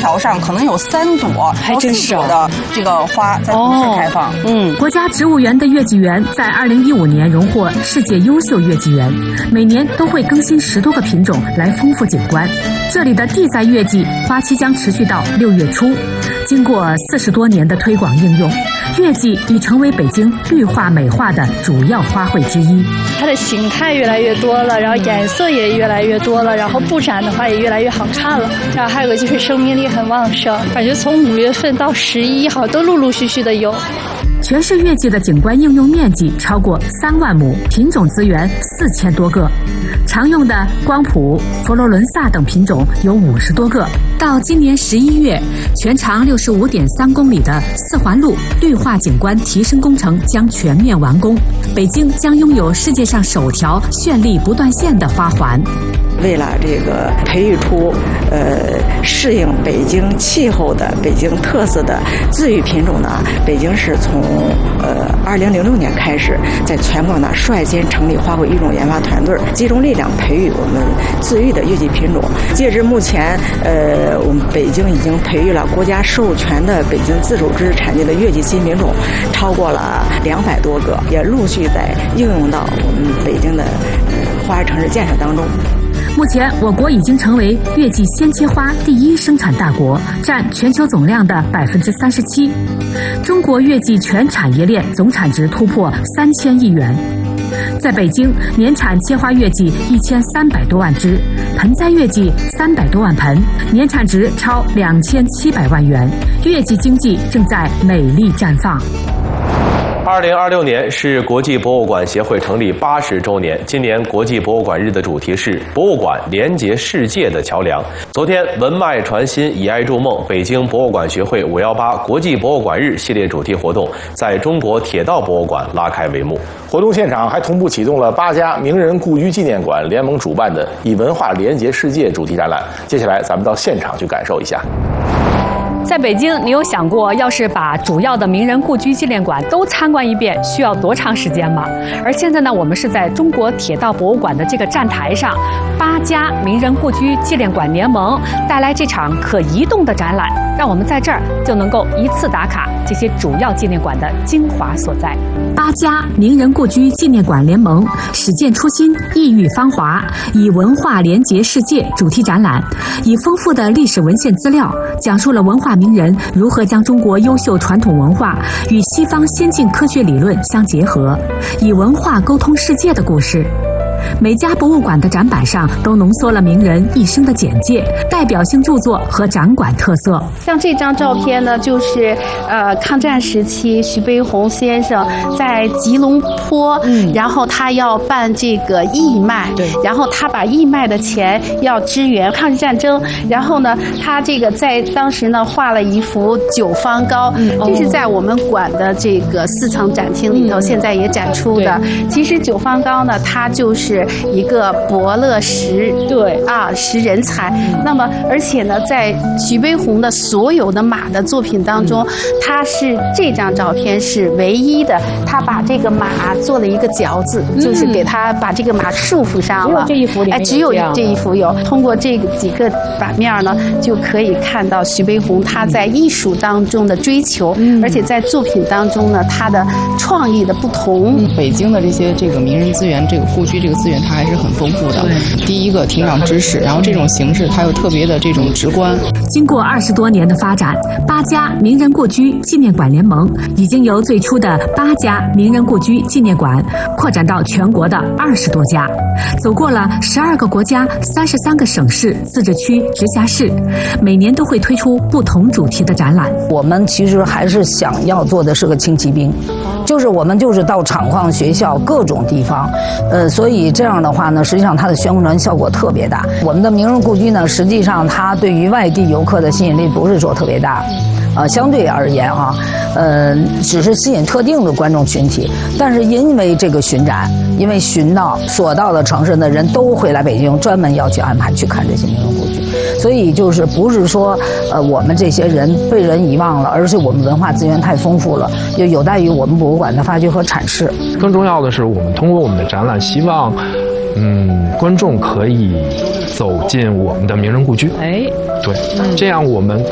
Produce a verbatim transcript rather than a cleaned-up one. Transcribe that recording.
条上可能有三朵、 还真是的这个花在同时开放。 嗯， 国家植物园的月季园在二零一五年荣获世界优秀月季园，每年都会更新十多个品种来丰富景观。这里的地栽月季花期将持续到六月初，经过四十多年的推广应用，月季已成为北京绿化美化的主要花卉之一。 它的形态越来越多了，然后颜色也越来越多了，然后布展的话也越来越好看了。然后还有个就是生命力很旺盛，感觉从五月份到十一号都陆陆续续的有。 全市月季的景观应用面积超过三万亩，品种资源四千多个，常用的光谱、佛罗伦萨等品种有五十多个。到今年十一月，全长六十五点三公里的四环路绿化景观提升工程将全面完工，北京将拥有世界上首条绚丽不断线的花环。 为了这个培育出呃适应北京气候的北京特色的自育品种呢，北京市从呃二零零六年开始，在全国呢率先成立花卉育种研发团队，集中力量培育我们自育的月季品种。截至目前，呃，我们北京已经培育了国家授权的北京自主知识产权的月季新品种超过了两百多个，也陆续在应用到我们北京的呃花卉城市建设当中。 目前，我国已经成为月季鲜切花第一生产大国，占全球总量的百分之三十七。中国月季全产业链总产值突破三千亿元。在北京，年产切花月季一千三百多万只，盆栽月季三百多万盆，年产值超两千七百万元。月季经济正在美丽绽放。 二零二六年是国际博物馆协会成立八十周年。今年国际博物馆日的主题是博物馆连接世界的桥梁。昨天，文脉传心，以爱筑梦，北京博物馆学会五一八国际博物馆日系列主题活动在中国铁道博物馆拉开帷幕。 活动现场还同步启动了八家名人故居纪念馆联盟主办的以文化连接世界主题展览。接下来，咱们到现场去感受一下。 在北京，你有想过，要是把主要的名人故居纪念馆都参观一遍，需要多长时间吗？而现在呢，我们是在中国铁道博物馆的这个站台上，八家名人故居纪念馆联盟带来这场可移动的展览，让我们在这儿就能够一次打卡这些主要纪念馆的精华所在。 八家名人故居纪念馆联盟始见初心，意欲芳华，以文化连结世界主题展览，以丰富的历史文献资料，讲述了文化名人如何将中国优秀传统文化与西方先进科学理论相结合，以文化沟通世界的故事。每家博物馆的展板上都浓缩了名人一生的简介、代表性著作和展馆特色。 像这张照片呢，就是呃抗战时期徐悲鸿先生在吉隆坡，嗯，然后他要办这个义卖，对，然后他把义卖的钱要支援抗日战争，然后呢，他这个在当时呢画了一幅九方糕，嗯，这是在我们馆的这个四层展厅里头，嗯，现在也展出的。其实九方糕呢，它就是一个伯乐识，对啊，识人才。嗯、那么，而且呢，在徐悲鸿的所有的马的作品当中，嗯、他是这张照片是唯一的，他把这个马做了一个嚼子，嗯、就是给他把这个马束缚上了。只有这一幅里面，哎，只有这一幅有。通过这个几个版面呢，就可以看到徐悲鸿他在艺术当中的追求，嗯、而且在作品当中呢，他的创意的不同。 嗯、北京的这些这个名人资源，这个故居这个资源。它还是很丰富的。第一个庭长知识，然后这种形式它又特别的这种直观。 经过二十多年的发展，八家名人故居纪念馆联盟已经由最初的八家名人故居纪念馆扩展到全国的二十多家，走过了十二个国家、三十三个省市、自治区、直辖市，每年都会推出不同主题的展览。 我们其实还是想要做的是个轻骑兵。就是我们就是到厂矿、学校各种地方，呃，所以这样的话呢，实际上它的宣传效果特别大。我们的名人故居呢，实际上它对于外地游客的吸引力不是说特别大，呃，相对而言啊，呃，只是吸引特定的观众群体。但是因为这个巡展，因为巡到所到的城市的人都会来北京，专门要去安排去看这些名人故居。所以就是不是说呃我们这些人被人遗忘了，而是我们文化资源太丰富了，就有待于我们博物馆的发掘和阐释。 更重要的是，我们通过我们的展览，希望嗯观众可以走进我们的名人故居。哎，对，这样我们